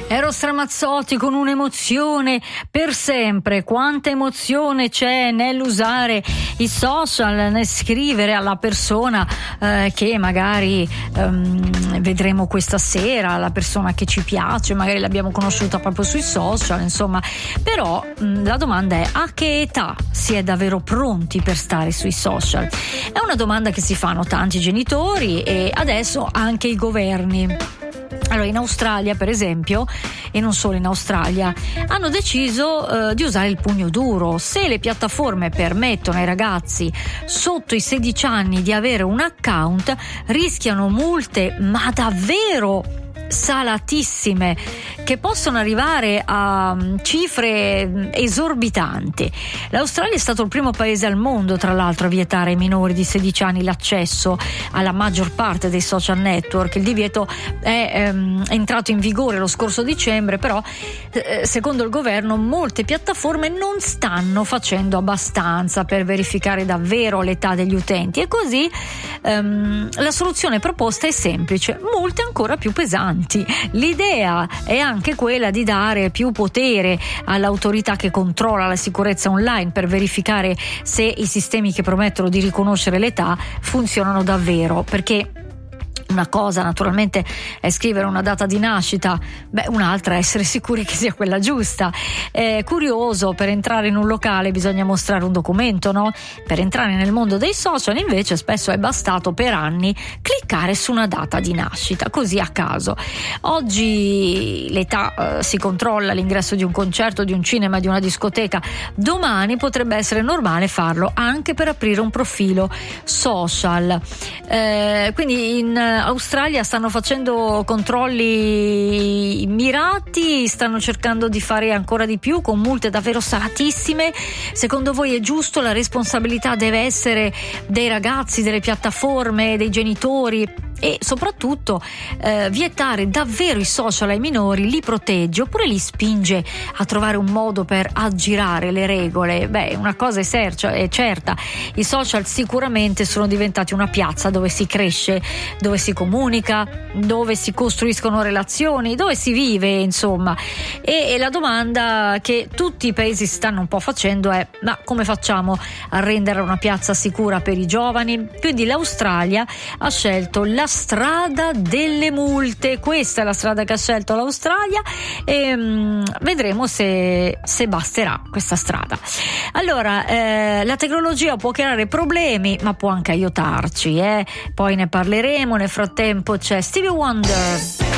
Eros Ramazzotti con un'emozione per sempre. Quanta emozione c'è nell'usare i social, nel scrivere alla persona che magari vedremo questa sera, la persona che ci piace, magari l'abbiamo conosciuta proprio sui social, insomma. Però la domanda è: a che età si è davvero pronti per stare sui social? È una domanda che si fanno tanti genitori e adesso anche i governi. Allora, in Australia, per esempio, e non solo in Australia, hanno deciso di usare il pugno duro. Se le piattaforme permettono ai ragazzi sotto i 16 anni di avere un account, rischiano multe, ma davvero salatissime, che possono arrivare a cifre esorbitanti. L'Australia è stato il primo paese al mondo, tra l'altro, a vietare ai minori di 16 anni l'accesso alla maggior parte dei social network. Il divieto è entrato in vigore lo scorso dicembre, però secondo il governo molte piattaforme non stanno facendo abbastanza per verificare davvero l'età degli utenti, e così la soluzione proposta è semplice: multe ancora più pesanti. L'idea è anche quella di dare più potere all'autorità che controlla la sicurezza online per verificare se i sistemi che promettono di riconoscere l'età funzionano davvero, perché una cosa naturalmente è scrivere una data di nascita, un'altra è essere sicuri che sia quella giusta. È curioso, per entrare in un locale bisogna mostrare un documento, no? Per entrare nel mondo dei social invece spesso è bastato per anni cliccare su una data di nascita, così a caso. Oggi l'età si controlla all'ingresso di un concerto, di un cinema, di una discoteca. Domani potrebbe essere normale farlo anche per aprire un profilo social. Quindi in Australia stanno facendo controlli mirati, stanno cercando di fare ancora di più con multe davvero salatissime. Secondo voi è giusto? La responsabilità deve essere dei ragazzi, delle piattaforme, dei genitori? E soprattutto vietare davvero i social ai minori li protegge oppure li spinge a trovare un modo per aggirare le regole? Una cosa è certa: i social sicuramente sono diventati una piazza dove si cresce, dove si comunica, dove si costruiscono relazioni, dove si vive, insomma. E la domanda che tutti i paesi stanno un po' facendo è: ma come facciamo a rendere una piazza sicura per i giovani? Quindi l'Australia ha scelto la strada delle multe. Questa è la strada che ha scelto l'Australia e vedremo se basterà questa strada. Allora, la tecnologia può creare problemi, ma può anche aiutarci, poi ne parleremo. Nel frattempo c'è Stevie Wonder.